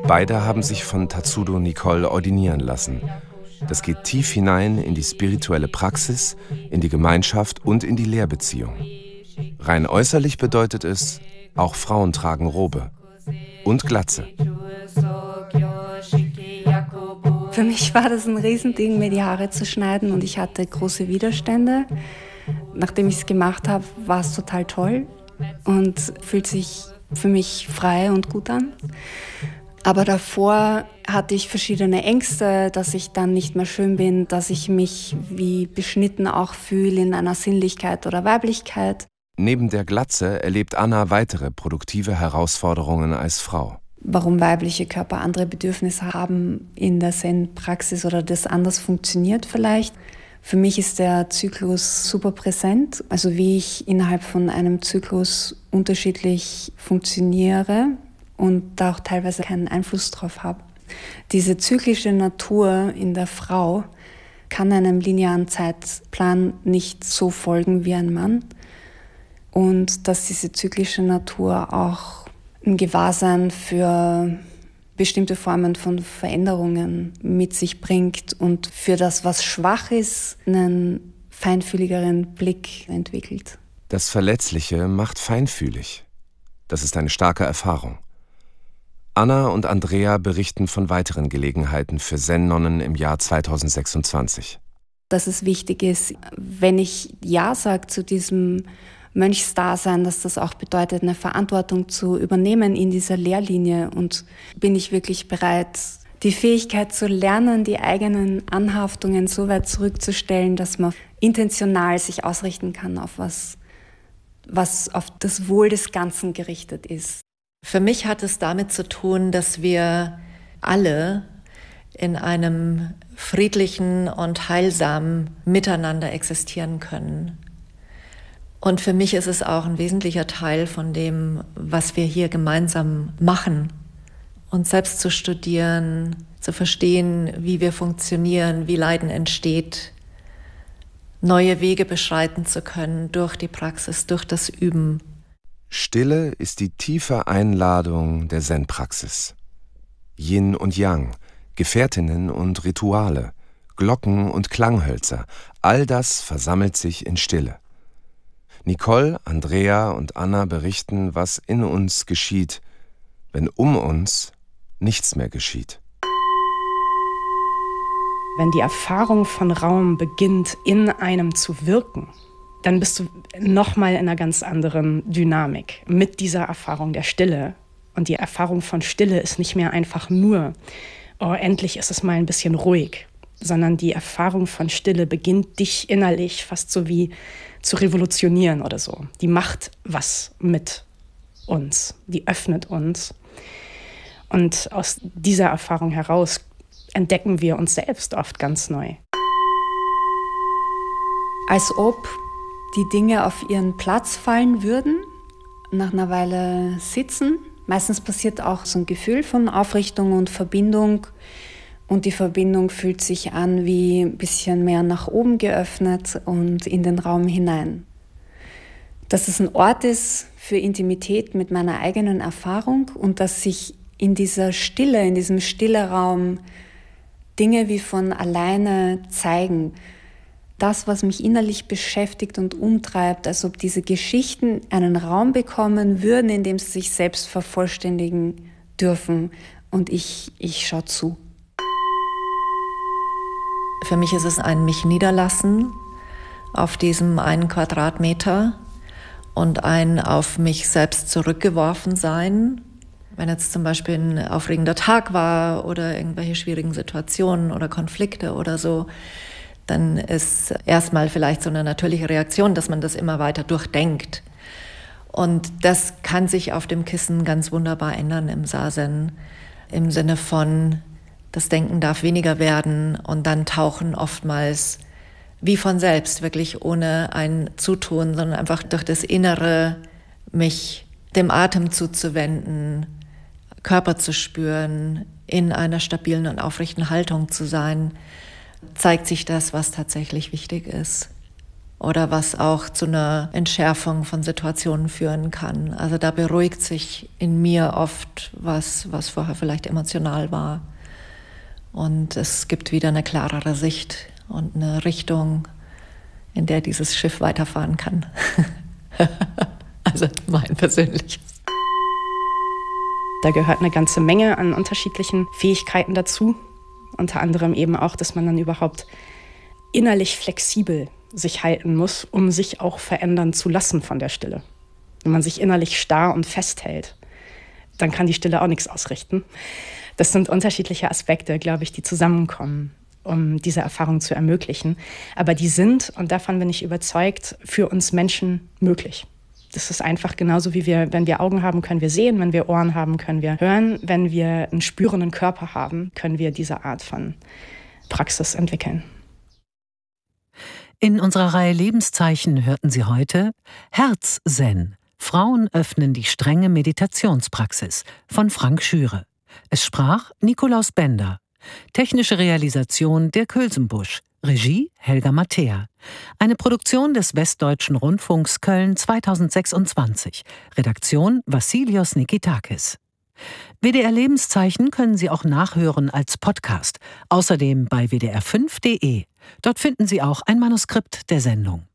Beide haben sich von Tatsudo Nicole ordinieren lassen. Das geht tief hinein in die spirituelle Praxis, in die Gemeinschaft und in die Lehrbeziehung. Rein äußerlich bedeutet es, auch Frauen tragen Robe und Glatze. Für mich war das ein Riesending, mir die Haare zu schneiden, und ich hatte große Widerstände. Nachdem ich es gemacht habe, war es total toll und fühlt sich für mich frei und gut an. Aber davor hatte ich verschiedene Ängste, dass ich dann nicht mehr schön bin, dass ich mich wie beschnitten auch fühle in einer Sinnlichkeit oder Weiblichkeit. Neben der Glatze erlebt Anna weitere produktive Herausforderungen als Frau. Warum weibliche Körper andere Bedürfnisse haben in der Zen-Praxis oder das anders funktioniert vielleicht. Für mich ist der Zyklus super präsent, also wie ich innerhalb von einem Zyklus unterschiedlich funktioniere und da auch teilweise keinen Einfluss drauf habe. Diese zyklische Natur in der Frau kann einem linearen Zeitplan nicht so folgen wie ein Mann. Und dass diese zyklische Natur auch ein Gewahrsein für bestimmte Formen von Veränderungen mit sich bringt und für das, was schwach ist, einen feinfühligeren Blick entwickelt. Das Verletzliche macht feinfühlig. Das ist eine starke Erfahrung. Anna und Andrea berichten von weiteren Gelegenheiten für Zen-Nonnen im Jahr 2026. Dass es wichtig ist, wenn ich Ja sage zu diesem Mönchsdasein, dass das auch bedeutet, eine Verantwortung zu übernehmen in dieser Lehrlinie. Und bin ich wirklich bereit, die Fähigkeit zu lernen, die eigenen Anhaftungen so weit zurückzustellen, dass man intentional sich ausrichten kann auf was auf das Wohl des Ganzen gerichtet ist. Für mich hat es damit zu tun, dass wir alle in einem friedlichen und heilsamen Miteinander existieren können. Und für mich ist es auch ein wesentlicher Teil von dem, was wir hier gemeinsam machen. Uns selbst zu studieren, zu verstehen, wie wir funktionieren, wie Leiden entsteht, neue Wege beschreiten zu können durch die Praxis, durch das Üben. Stille ist die tiefe Einladung der Zen-Praxis. Yin und Yang, Gefährtinnen und Rituale, Glocken und Klanghölzer, all das versammelt sich in Stille. Nicole, Andrea und Anna berichten, was in uns geschieht, wenn um uns nichts mehr geschieht. Wenn die Erfahrung von Raum beginnt, in einem zu wirken, dann bist du nochmal in einer ganz anderen Dynamik mit dieser Erfahrung der Stille. Und die Erfahrung von Stille ist nicht mehr einfach nur, oh, endlich ist es mal ein bisschen ruhig, sondern die Erfahrung von Stille beginnt dich innerlich fast so wie zu revolutionieren oder so. Die macht was mit uns, die öffnet uns. Und aus dieser Erfahrung heraus entdecken wir uns selbst oft ganz neu. Als ob die Dinge auf ihren Platz fallen würden, nach einer Weile sitzen. Meistens passiert auch so ein Gefühl von Aufrichtung und Verbindung. Und die Verbindung fühlt sich an wie ein bisschen mehr nach oben geöffnet und in den Raum hinein. Dass es ein Ort ist für Intimität mit meiner eigenen Erfahrung und dass sich in dieser Stille, in diesem Stille-Raum Dinge wie von alleine zeigen. Das, was mich innerlich beschäftigt und umtreibt, als ob diese Geschichten einen Raum bekommen würden, in dem sie sich selbst vervollständigen dürfen. Und ich schaue zu. Für mich ist es ein mich niederlassen auf diesem 1 Quadratmeter und ein auf mich selbst zurückgeworfen sein. Wenn jetzt zum Beispiel ein aufregender Tag war oder irgendwelche schwierigen Situationen oder Konflikte oder so, dann ist erstmal vielleicht so eine natürliche Reaktion, dass man das immer weiter durchdenkt. Und das kann sich auf dem Kissen ganz wunderbar ändern im Zazen, im Sinne von, das Denken darf weniger werden und dann tauchen oftmals wie von selbst, wirklich ohne ein Zutun, sondern einfach durch das Innere, mich dem Atem zuzuwenden, Körper zu spüren, in einer stabilen und aufrechten Haltung zu sein, zeigt sich das, was tatsächlich wichtig ist. oder was auch zu einer Entschärfung von Situationen führen kann. Also da beruhigt sich in mir oft was vorher vielleicht emotional war. Und es gibt wieder eine klarere Sicht und eine Richtung, in der dieses Schiff weiterfahren kann. Also mein persönliches. Da gehört eine ganze Menge an unterschiedlichen Fähigkeiten dazu. Unter anderem eben auch, dass man dann überhaupt innerlich flexibel sich halten muss, um sich auch verändern zu lassen von der Stille. Wenn man sich innerlich starr und festhält, dann kann die Stille auch nichts ausrichten. Das sind unterschiedliche Aspekte, glaube ich, die zusammenkommen, um diese Erfahrung zu ermöglichen. Aber die sind, und davon bin ich überzeugt, für uns Menschen möglich. Das ist einfach genauso wie wenn wir Augen haben, können wir sehen, wenn wir Ohren haben, können wir hören, wenn wir einen spürenden Körper haben, können wir diese Art von Praxis entwickeln. In unserer Reihe Lebenszeichen hörten Sie heute Herz-Zen. Frauen öffnen die strenge Meditationspraxis von Frank Schüre. Es sprach Nikolaus Bender. Technische Realisation Dirk Hülsenbusch. Regie Helga Mattea. Eine Produktion des Westdeutschen Rundfunks Köln 2026. Redaktion Vassilios Nikitakis. WDR Lebenszeichen können Sie auch nachhören als Podcast. Außerdem bei wdr5.de. Dort finden Sie auch ein Manuskript der Sendung.